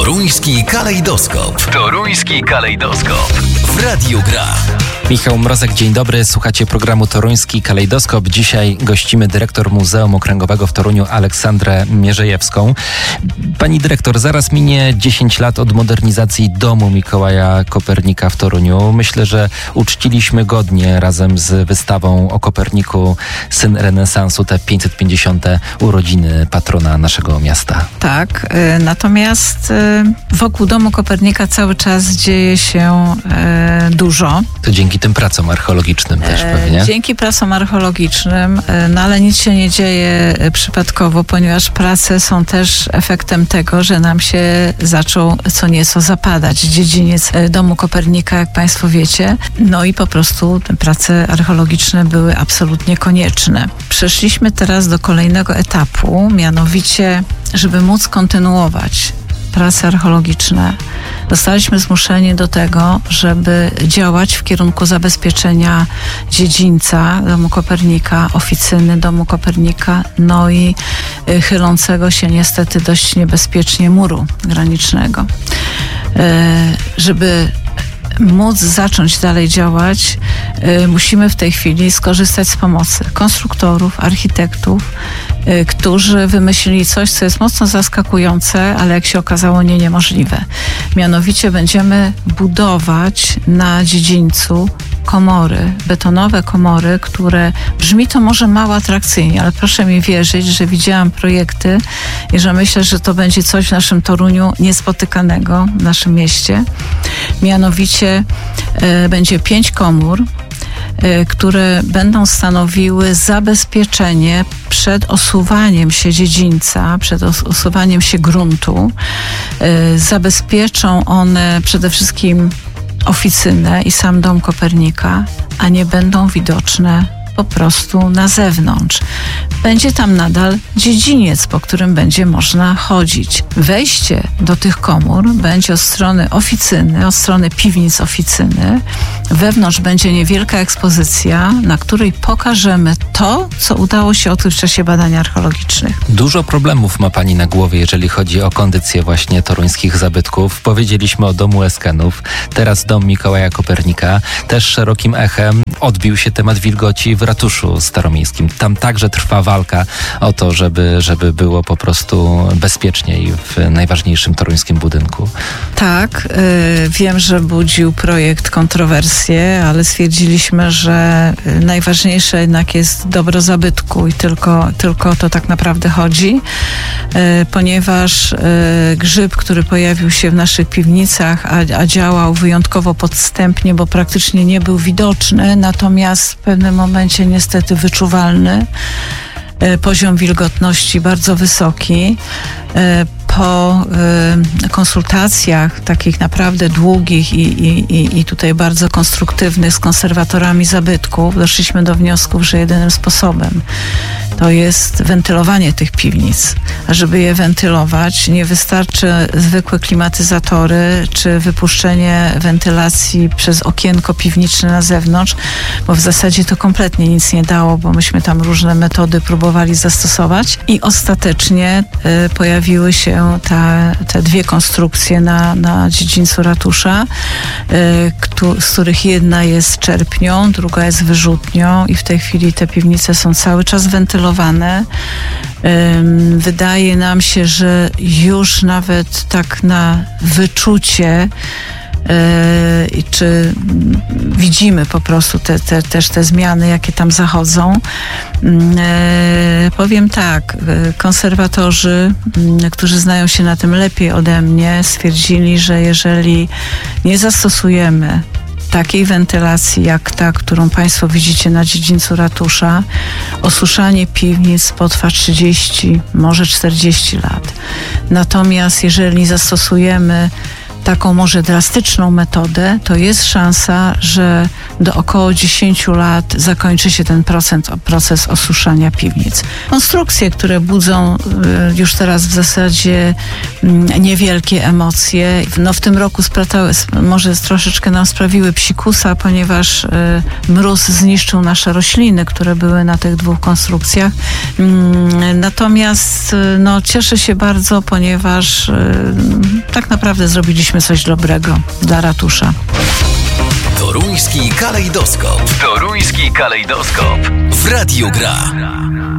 Toruński kalejdoskop. Toruński kalejdoskop. W Radiu Gra. Michał Mrozek, dzień dobry. Słuchacie programu Toruński kalejdoskop. Dzisiaj gościmy dyrektor Muzeum Okręgowego w Toruniu, Aleksandrę Mierzejewską. Pani dyrektor, zaraz minie 10 lat od modernizacji domu Mikołaja Kopernika w Toruniu. Myślę, że uczciliśmy godnie razem z wystawą o Koperniku, syn renesansu, te 550. urodziny patrona naszego miasta. Tak, natomiast wokół domu Kopernika cały czas dzieje się dużo. To dzięki tym pracom archeologicznym też pewnie. Dzięki pracom archeologicznym, no ale nic się nie dzieje przypadkowo, ponieważ prace są też efektem tego, że nam się zaczął co nieco zapadać dziedziniec domu Kopernika, jak Państwo wiecie. No i po prostu te prace archeologiczne były absolutnie konieczne. Przeszliśmy teraz do kolejnego etapu, mianowicie, żeby móc kontynuować prace archeologiczne, zostaliśmy zmuszeni do tego, żeby działać w kierunku zabezpieczenia dziedzińca domu Kopernika, oficyny domu Kopernika, no i chylącego się niestety dość niebezpiecznie muru granicznego. Żeby móc zacząć dalej działać, musimy w tej chwili skorzystać z pomocy konstruktorów, architektów, którzy wymyślili coś, co jest mocno zaskakujące, ale jak się okazało niemożliwe. Mianowicie będziemy budować na dziedzińcu komory, betonowe komory, które brzmi to może mało atrakcyjnie, ale proszę mi wierzyć, że widziałam projekty i że myślę, że to będzie coś w naszym Toruniu niespotykanego, w naszym mieście. Mianowicie będzie 5 komór, które będą stanowiły zabezpieczenie przed osuwaniem się dziedzińca, przed osuwaniem się gruntu. Zabezpieczą one przede wszystkim oficynę i sam dom Kopernika, a nie będą widoczne po prostu na zewnątrz. Będzie tam nadal dziedziniec, po którym będzie można chodzić. Wejście do tych komór będzie od strony oficyny, od strony piwnic oficyny. Wewnątrz będzie niewielka ekspozycja, na której pokażemy to, co udało się odkryć w czasie badań archeologicznych. Dużo problemów ma Pani na głowie, jeżeli chodzi o kondycję właśnie toruńskich zabytków. Powiedzieliśmy o domu Eskenów, teraz dom Mikołaja Kopernika. Też szerokim echem odbił się temat wilgoci w ratuszu staromiejskim. Tam także trwa walka o to, żeby było po prostu bezpieczniej w najważniejszym toruńskim budynku. Tak, wiem, że budził projekt kontrowersje, ale stwierdziliśmy, że najważniejsze jednak jest dobro zabytku i tylko o to tak naprawdę chodzi, ponieważ grzyb, który pojawił się w naszych piwnicach, a działał wyjątkowo podstępnie, bo praktycznie nie był widoczny, natomiast w pewnym momencie niestety wyczuwalny, poziom wilgotności bardzo wysoki. Po konsultacjach takich naprawdę długich i tutaj bardzo konstruktywnych z konserwatorami zabytków doszliśmy do wniosków, że jedynym sposobem to jest wentylowanie tych piwnic. A żeby je wentylować, nie wystarczy zwykłe klimatyzatory czy wypuszczenie wentylacji przez okienko piwniczne na zewnątrz, bo w zasadzie to kompletnie nic nie dało, bo myśmy tam różne metody próbowali zastosować i ostatecznie pojawiły się te 2 konstrukcje na dziedzińcu ratusza, z których jedna jest czerpnią, druga jest wyrzutnią i w tej chwili te piwnice są cały czas wentylowane. Wydaje nam się, że już nawet tak na wyczucie czy widzimy po prostu też te zmiany, jakie tam zachodzą. Powiem tak, konserwatorzy, którzy znają się na tym lepiej ode mnie, stwierdzili, że jeżeli nie zastosujemy takiej wentylacji jak ta, którą Państwo widzicie na dziedzińcu ratusza, osuszanie piwnic potrwa 30, może 40 lat. Natomiast jeżeli zastosujemy taką może drastyczną metodę, to jest szansa, że do około 10 lat zakończy się ten proces osuszania piwnic. Konstrukcje, które budzą już teraz w zasadzie niewielkie emocje. No w tym roku może troszeczkę nam sprawiły psikusa, ponieważ mróz zniszczył nasze rośliny, które były na tych 2 konstrukcjach. Natomiast no, cieszę się bardzo, ponieważ tak naprawdę zrobiliśmy coś dobrego dla ratusza. Toruński kalejdoskop. Toruński kalejdoskop. W Radiu Gra.